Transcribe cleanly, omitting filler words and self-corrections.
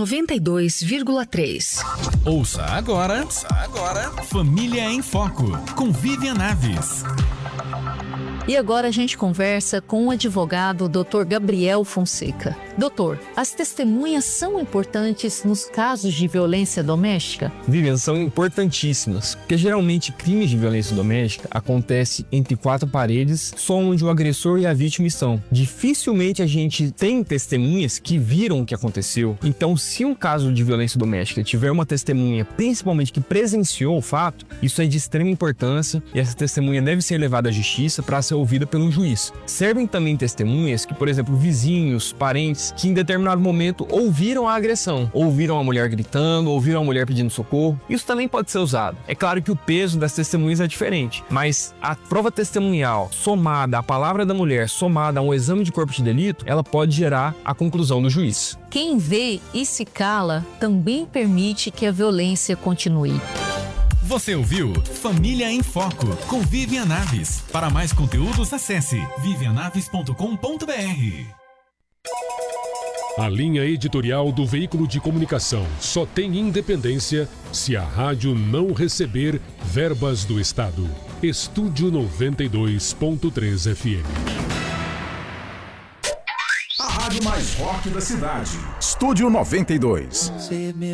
92,3. Ouça agora. Família em Foco, com Vivian Naves. E agora a gente conversa com o advogado Dr. Gabriel Fonseca. Doutor, as testemunhas são importantes nos casos de violência doméstica? Vivian, são importantíssimas, porque geralmente crimes de violência doméstica acontecem entre quatro paredes, só onde o agressor e a vítima estão. Dificilmente a gente tem testemunhas que viram o que aconteceu. Então, se um caso de violência doméstica tiver uma testemunha, principalmente que presenciou o fato, isso é de extrema importância e essa testemunha deve ser levada à justiça para ser ouvida pelo juiz. Servem também testemunhas que, por exemplo, vizinhos, parentes, que em determinado momento ouviram a agressão, ouviram a mulher gritando, ouviram a mulher pedindo socorro. Isso também pode ser usado. É claro que o peso das testemunhas é diferente, mas a prova testemunhal somada à palavra da mulher, somada a um exame de corpo de delito, ela pode gerar a conclusão do juiz. Quem vê e se cala também permite que a violência continue. Você ouviu Família em Foco, com Vivian Naves. Para mais conteúdos, acesse vivianaves.com.br. A linha editorial do veículo de comunicação só tem independência se a rádio não receber verbas do Estado. Estúdio 92.3 FM. A rádio mais rock da cidade. Estúdio 92.